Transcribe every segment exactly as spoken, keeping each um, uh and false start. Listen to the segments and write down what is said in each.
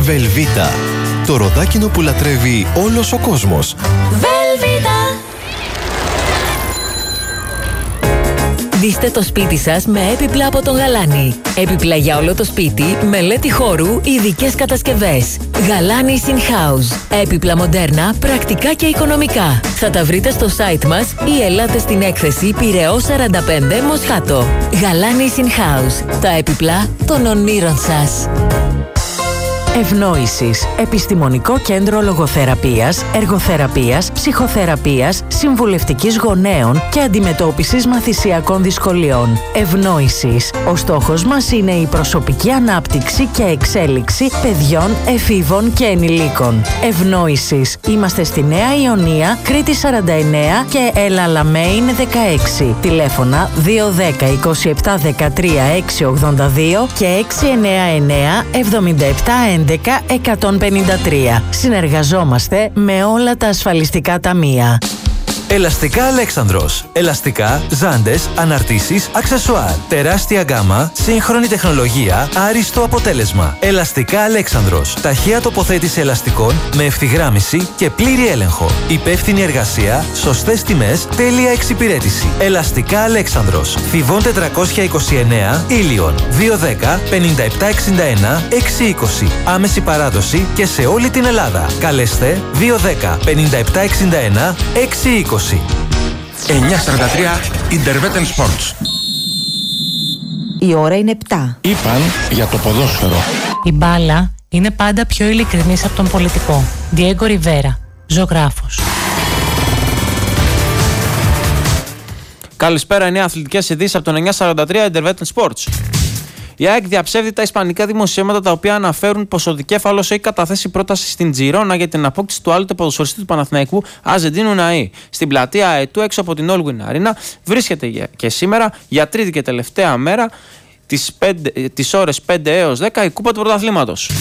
Βελβίτα. Το ροδάκινο που λατρεύει όλος ο κόσμος. Βελβίτα. Ντύστε το σπίτι σας με έπιπλα από τον Γαλάνη. Έπιπλα για όλο το σπίτι, μελέτη χώρου, ειδικές κατασκευές. Γαλάνη In House. Έπιπλα μοντέρνα, πρακτικά και οικονομικά. Θα τα βρείτε στο site μας ή ελάτε στην έκθεση Πειραιώς σαράντα πέντε Μοσχάτο. Γαλάνη In House. Τα έπιπλα των ονείρων σας. Ευνόησης. Επιστημονικό κέντρο λογοθεραπείας, εργοθεραπείας, ψυχοθεραπείας, συμβουλευτικής γονέων και αντιμετώπισης μαθησιακών δυσκολιών. Ευνόησης. Ο στόχος μας είναι η προσωπική ανάπτυξη και εξέλιξη παιδιών, εφήβων και ενηλίκων. Ευνόησης. Είμαστε στη Νέα Ιωνία, Κρήτη σαράντα εννέα και Ελαλαμέιν δεκαέξι. Τηλέφωνα δύο ένα μηδέν είκοσι επτά δεκατρία έξι ογδόντα δύο και έξι εννέα εννέα εβδομήντα επτά έντεκα εκατόν πενήντα τρία. Συνεργαζόμαστε με όλα τα ασφαλιστικά ταμεία. Ελαστικά Αλέξανδρος. Ελαστικά, ζάντες, αναρτήσεις, αξεσουάρ. Τεράστια γκάμα, σύγχρονη τεχνολογία, άριστο αποτέλεσμα. Ελαστικά Αλέξανδρος. Ταχεία τοποθέτηση ελαστικών με ευθυγράμμιση και πλήρη έλεγχο. Υπεύθυνη εργασία, σωστές τιμές, τέλεια εξυπηρέτηση. Ελαστικά Αλέξανδρος. Θηβών τετρακόσια είκοσι εννέα, Ήλιον. δύο ένα μηδέν πενήντα επτά εξήντα ένα εξακόσια είκοσι. Άμεση παράδοση και σε όλη την Ελλάδα. Καλέστε δύο ένα μηδέν πενήντα επτά εξήντα ένα εξακόσια είκοσι. εννιακόσια σαράντα τρία Intervetten Sports. Η ώρα είναι επτά. Είπαν για το ποδόσφαιρο. Η μπάλα είναι πάντα πιο ειλικρινής από τον πολιτικό. Διέγκο Ριβέρα, ζωγράφος. Καλησπέρα, είναι αθλητικές ειδήσεις από τον εννιακόσια σαράντα τρία Intervetten Sports. Η ΑΕΚ διαψεύδει τα ισπανικά δημοσιεύματα τα οποία αναφέρουν πως ο δικέφαλος έχει καταθέσει πρόταση στην Τζιρόνα για την απόκτηση του άλλοτε ποδοσφαιριστή του Παναθηναϊκού Αζεντίνου Ναΐ. Στην πλατεία Αετού έξω από την Όλγουιν Αρίνα βρίσκεται και σήμερα για τρίτη και τελευταία μέρα τις, πέντε, τις ώρες πέντε έως δέκα η κούπα του πρωταθλήματος.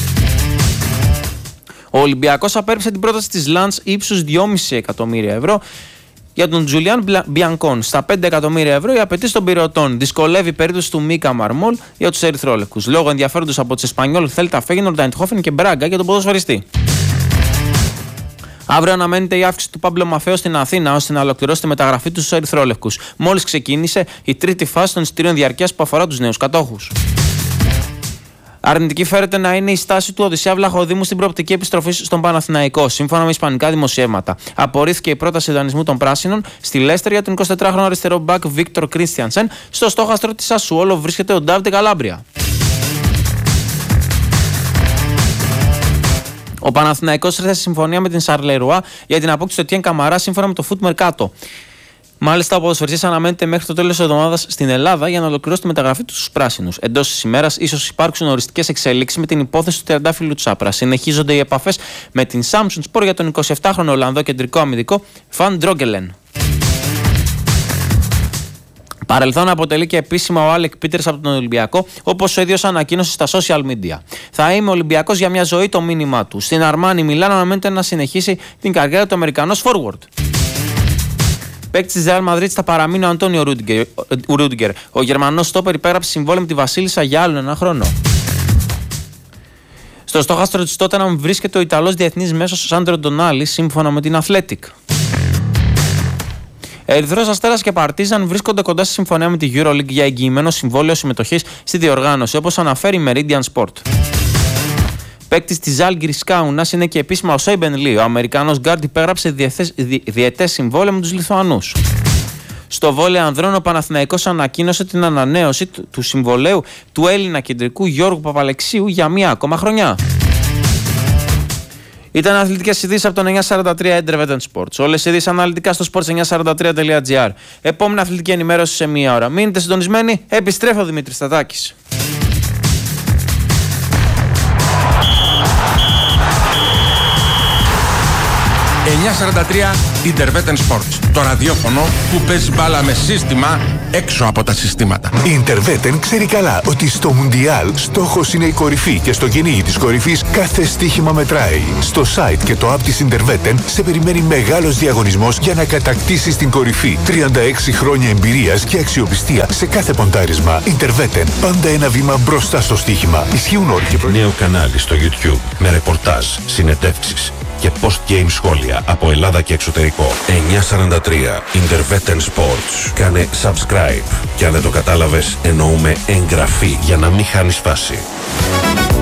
Ο Ολυμπιακός απέρριψε την πρόταση της Λαντς ύψους δυόμισι εκατομμύρια ευρώ για τον Τζουλιάν Μπιανκόν. Στα πέντε εκατομμύρια ευρώ οι απαιτήσεις των πυρεωτών. Δυσκολεύει η περίπτωση του Μίκα Μαρμόλ για τους ερυθρόλευκους. Λόγω ενδιαφέροντος από τις Εσπανιόλ, Θέλτα Φέγγινορντ, Αϊντχόφεν και Μπράγκα για τον ποδοσφαιριστή. Αύριο αναμένεται η αύξηση του Πάμπλο Μαφέο στην Αθήνα ώστε να ολοκληρώσει τη μεταγραφή του στους ερυθρόλευκους. Μόλις ξεκίνησε η τρίτη φάση των εισιτηρίων διαρκείας που αφορά τους νέους κατόχους. Αρνητική φέρεται να είναι η στάση του Οδυσσέα Βλαχοδήμου στην προοπτική επιστροφή στον Παναθηναϊκό, σύμφωνα με ισπανικά δημοσιεύματα. Απορρίφθηκε η πρόταση δανεισμού των Πράσινων στη Λέστερ για τον εικοσιτετράχρονο αριστερό μπακ Βίκτορ Κρίστιανσεν. Στο στόχαστρο της Ασουόλο βρίσκεται ο Ντάβιντε Καλάμπρια. Ο Παναθηναϊκός ήρθε σε συμφωνία με την Σαρλερουά για την απόκτηση του Ετιέν Καμαρά σύμφωνα με το Foot Mercato. Μάλιστα, ο ποδοσφαιριστής αναμένεται μέχρι το τέλος της εβδομάδας στην Ελλάδα για να ολοκληρώσει τη μεταγραφή του στους Πράσινους. Εντός της ημέρας, ίσως υπάρξουν οριστικές εξελίξεις με την υπόθεση του τριαντάφυλλου Τσάπρα. Συνεχίζονται οι επαφές με την Samsung Sport για τον εικοσιεπτάχρονο Ολλανδό κεντρικό αμυντικό Φαν Ντρόγκελεν. Παρελθόν αποτελεί και επίσημα ο Άλεκ Πίτερς από τον Ολυμπιακό, όπως ο ίδιος ανακοίνωσε στα social media. Θα είμαι Ολυμπιακός για μια ζωή, το μήνυμά του. Στην Αρμάνι Μιλάνο αναμένεται να συνεχίσει την καριέρα του Αμερικανός forward. Παίκτης της Real Madrid θα παραμείνει ο Αντώνιο Ρούντιγκερ. Ο Γερμανός στόπερ υπέγραψε συμβόλαιο με τη Βασίλισσα για άλλον ένα χρόνο. Στο στόχαστρο της Tottenham βρίσκεται ο Ιταλός διεθνής μέσος Σάντρο Ντονάλι, σύμφωνα με την Athletic. Ερυθρός Αστέρας και Παρτίζαν βρίσκονται κοντά στη συμφωνία με τη EuroLeague για εγγυημένο συμβόλαιο συμμετοχής στη διοργάνωση, όπως αναφέρει η Meridian Sport. Παίκτης της Ζάλγκιρις Κάουνας είναι και επίσημα ο Σέιμπεν Λί. Ο Αμερικανός γκάρντ υπέγραψε διετές συμβόλαιο με τους Λιθουανούς. Στο βόλεϊ ανδρών, ο Παναθηναϊκός ανακοίνωσε την ανανέωση του, του συμβολέου του Έλληνα κεντρικού Γιώργου Παπαλεξίου για μία ακόμα χρονιά. Ήταν αθλητικές ειδήσεις από τον εννιακόσια σαράντα τρία Intervetten Sports. Όλες οι ειδήσεις αναλυτικά στο sports εννιακόσια σαράντα τρία τελεία gr. Επόμενη αθλητική ενημέρωση σε μία ώρα. Μείνετε συντονισμένοι. Επιστρέφω ο Δημήτρης Στατάκης. εννιακόσια σαράντα τρία Intervetten Sports. Το ραδιόφωνο που παίζει μπάλα με σύστημα έξω από τα συστήματα. Η Intervetten ξέρει καλά ότι στο Μουντιάλ στόχος είναι η κορυφή και στο κυνήγι της κορυφής κάθε στοίχημα μετράει. Στο site και το app της Intervetten σε περιμένει μεγάλος διαγωνισμός για να κατακτήσεις την κορυφή. τριάντα έξι χρόνια εμπειρίας και αξιοπιστία σε κάθε ποντάρισμα. Intervetten, πάντα ένα βήμα μπροστά στο στοίχημα. Ισχύουν όροι και προϊόντα. Νέο κανάλι στο YouTube με ρεπορτάζ, συνεντεύξεις και post-game σχόλια από Ελλάδα και εξωτερικό. εννιακόσια σαράντα τρία Intervetten Sports. Κάνε subscribe. Και αν δεν το κατάλαβες, εννοούμε εγγραφή για να μην χάνεις φάση.